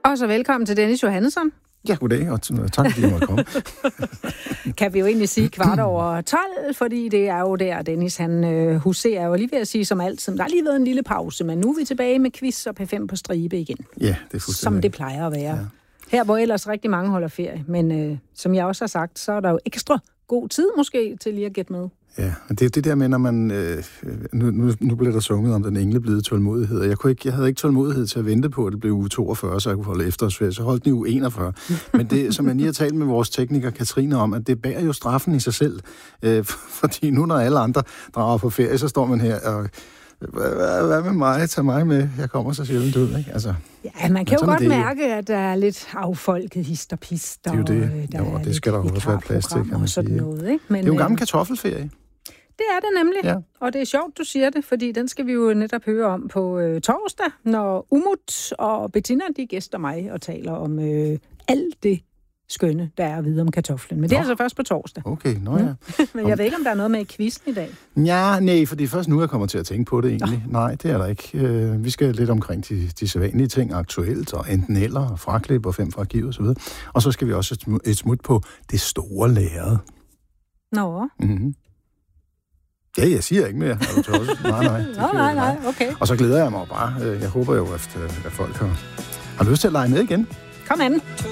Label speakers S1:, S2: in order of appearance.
S1: Og så velkommen til Dennis Johannesson.
S2: Ja, goddag, og tak fordi I måtte komme.
S1: Kan vi jo egentlig sige 12:15, fordi det er jo der, Dennis, han huserer jo lige ved at sige som altid. Der har lige været en lille pause, men nu er vi tilbage med quiz og P5 på stribe igen.
S2: Ja, det er fuldstændig.
S1: Som det plejer at være. Ja. Her, hvor ellers rigtig mange holder ferie, men som jeg også har sagt, så er der jo ekstra god tid måske til lige at gætte med.
S2: Ja, det er det der med, når man... Nu blev der sunget om den engleblide tålmodighed, og jeg havde ikke tålmodighed til at vente på, at det blev uge 42, så jeg kunne holde efterårsferie. Så holdt den i uge 41. Men det, som jeg lige har talt med vores tekniker Katrine om, at det bærer jo straffen i sig selv. Fordi nu, når alle andre drager på ferie, så står man her og... Hvad med mig? Tag mig med. Jeg kommer så sjældent ud, ikke? Altså,
S1: ja, man kan jo godt mærke, at der er lidt affolket hist og pist.
S2: Det er jo det. Jo, det skal der også være plads til, kan man sige.
S1: Noget, ikke? Men,
S2: det er jo en gammel kartoffelferie.
S1: Det er det nemlig.
S2: Ja.
S1: Og det er sjovt, du siger det, fordi den skal vi jo netop høre om på torsdag, når Umut og Bettina, de gæster mig og taler om alt det skønne, der er at vide om kartoflen. Men det er altså først på torsdag.
S2: Okay, ja.
S1: Men jeg ved ikke, om der er noget med i quizzen i dag.
S2: Ja, nej, for det er først nu, jeg kommer til at tænke på det egentlig. Nej, det er der ikke. Vi skal lidt omkring de sædvanlige ting aktuelt, og enten eller, og fraklip og 5 fra arkiv og så videre. Og så skal vi også et smut på det store lærred.
S1: Nå.
S2: Mm-hmm. Ja, jeg siger ikke mere.
S1: Nej, okay.
S2: Og så glæder jeg mig bare. Jeg håber jo, at folk har lyst til at lege med igen.
S1: Kom an.